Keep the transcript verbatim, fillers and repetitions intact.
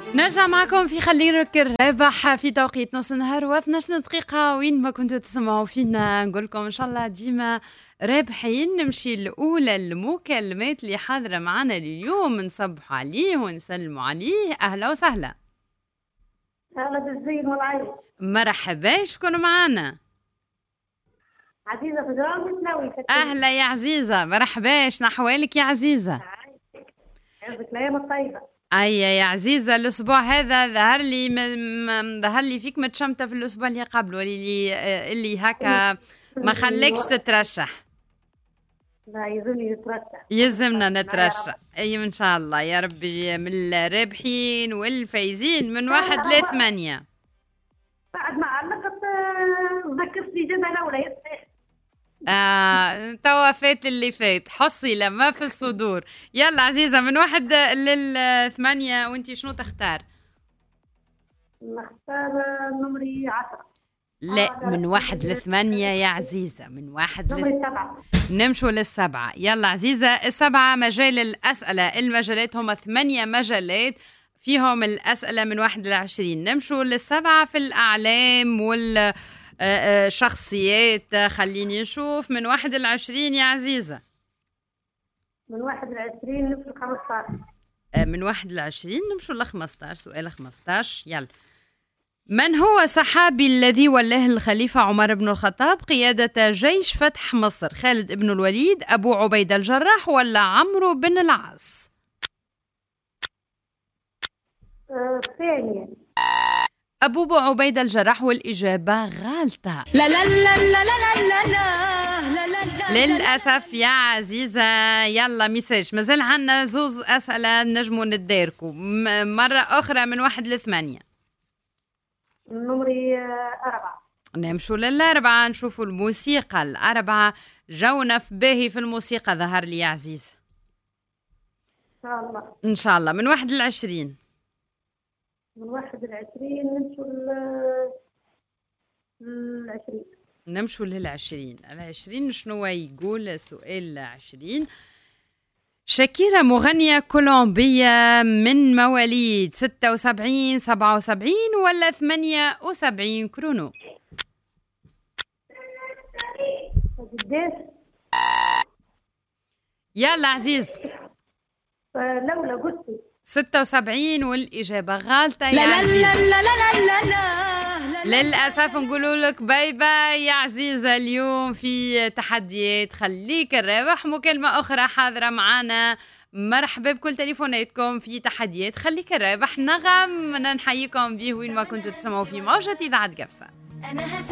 نرجع معكم في خليك الرابح في توقيت نص النهار واثنى عشر دقيقة. وين ما كنتوا تسمعوا فينا نقول لكم إن شاء الله ديما رابحين. نمشي الأولى المكالمات اللي حاضرة معنا اليوم، نصبحوا عليه ونسلموا عليه. أهلا وسهلا. أهلا بالزين والعيش. مرحبا، شكون معنا؟ عزيزة فجران متناوي. أهلا يا عزيزة، مرحبا، شنو أحوالك يا عزيزة؟ عزك الأيام الطيبة. أي يا عزيزة، الأسبوع هذا ظهر لي م... ظهر لي فيك متشمتة في الأسبوع اللي قبله اللي اللي هكا ما خليكش تترشح. لا يلزمني نترشح، يلزمنا نترشح. أي إن شاء الله يا ربي، من الرابحين والفايزين من واحد لثمانية. بعد ما علقت ذكرتني جبل ولا يستاهل. آه، توا فات اللي فات، حصي لما في الصدور. يلا عزيزة، من واحد للثمانية وانتي شنو تختار؟ نختار نمري عشرة. لا، من واحد لثمانية يا عزيزة، من واحد نمري ل... سبعة. نمشوا للسبعة. يلا عزيزة، السبعة مجال الأسئلة، المجالات هم ثمانية مجالات فيهم الأسئلة من واحد لعشرين. نمشوا للسبعة في الأعلام وال شخصيات. خليني نشوف من واحد لعشرين يا عزيزة. من واحد لعشرين نمشوا لخمسطاش. من واحد لعشرين نمشوا لخمسطاش. سؤال خمسطاش. يلا، من هو الصحابي الذي ولاه الخليفة عمر بن الخطاب قيادة جيش فتح مصر؟ خالد بن الوليد، أبو عبيدة الجراح، ولا عمرو بن العاص؟ الثانية أه أبو عبيدة الجراح، والإجابة غالطة. لا لا لا لا لا لا لا لا للأسف يا عزيزة. يلا ميساج، مازال عنا زوز أسئلة نجموا نداركوا مرة أخرى من واحد لثمانية. نمري أربعة. نمشوا للأربعة، نشوفوا الموسيقى الأربعة. جونا في باهي في الموسيقى ظهر لي يا عزيزة. إن شاء الله. إن شاء الله. من واحد لعشرين. من واحد لعشرين نمشوا للعشرين. نمشوا للعشرين. العشرين شنو يقول سؤال عشرين؟ شاكيرا مغنية كولومبية من مواليد ستة وسبعين سبعة وسبعين ولا ثمانية وسبعين كرونو؟ قديش؟ يلا عزيز. لولا قلتي ستة وسبعين والإجابة غالطة يا لا عزيز. لا لا لا لا لا. للأسف نقولوا لك باي باي يا عزيزة. اليوم في تحديات خليك الرابح. مكالمة أخرى حاضرة معنا. مرحبا بكل تليفوناتكم في تحديات خليك الرابح. نغم نحييكم به وين ما كنتوا تسمعوا في موجة إذاعة قفصة.